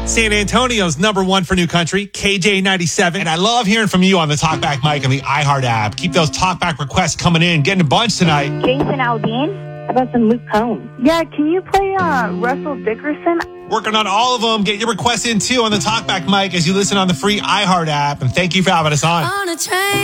San Antonio's number one for new country, KJ97. And I love hearing from you on the Talkback Mike on the iHeart app. Keep those Talkback requests coming in. Getting a bunch tonight. Jason Aldean. How about some Luke Combs? Yeah, can you play Russell Dickerson? Working on all of them. Get your requests in, too, on the Talkback Mike as you listen on the free iHeart app. And thank you for having us on.